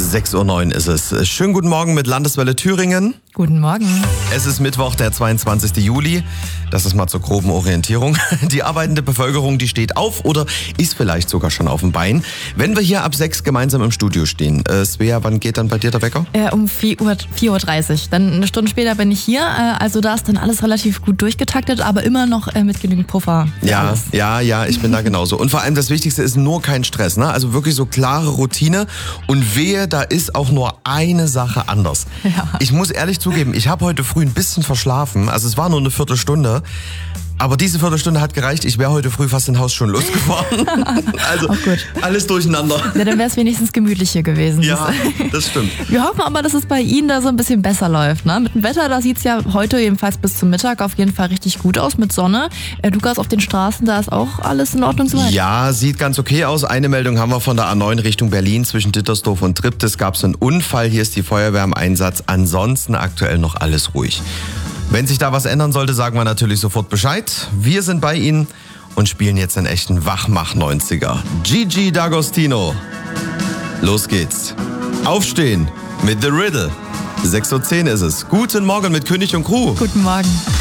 6:09 Uhr ist es. Schönen guten Morgen mit Landeswelle Thüringen. Guten Morgen. Es ist Mittwoch, der 22. Juli. Das ist mal zur groben Orientierung. Die arbeitende Bevölkerung, die steht auf oder ist vielleicht sogar schon auf dem Bein. Wenn wir hier ab 6 gemeinsam im Studio stehen, Svea, wann geht dann bei dir der Wecker? Um 4:30 Uhr. Dann eine Stunde später bin ich hier. Also da ist dann alles relativ gut durchgetaktet, aber immer noch mit genügend Puffer. Ja, ich bin da genauso. Und vor allem das Wichtigste ist nur kein Stress, ne? Also wirklich so klare Routine und wehe, da ist auch nur eine Sache anders. Ja. Ich muss ehrlich zugeben, ich habe heute früh ein bisschen verschlafen, also es war nur eine Viertelstunde. Aber diese Viertelstunde hat gereicht. Ich wäre heute früh fast in Haus schon losgefahren. Also alles durcheinander. Ja, dann wäre es wenigstens gemütlich hier gewesen. Ja, das stimmt. Wir hoffen aber, dass es bei Ihnen da so ein bisschen besser läuft. Ne? Mit dem Wetter, da sieht es ja heute jedenfalls bis zum Mittag auf jeden Fall richtig gut aus mit Sonne. Lukas, auf den Straßen, da ist auch alles in Ordnung soweit? Ja, sieht ganz okay aus. Eine Meldung haben wir von der A9 Richtung Berlin zwischen Dittersdorf und Triptis. Gab es einen Unfall. Hier ist die Feuerwehr im Einsatz. Ansonsten aktuell noch alles ruhig. Wenn sich da was ändern sollte, sagen wir natürlich sofort Bescheid. Wir sind bei Ihnen und spielen jetzt einen echten Wachmach-90er. Gigi D'Agostino. Los geht's. Aufstehen mit The Riddle. 6:10 Uhr ist es. Guten Morgen mit König und Crew. Guten Morgen.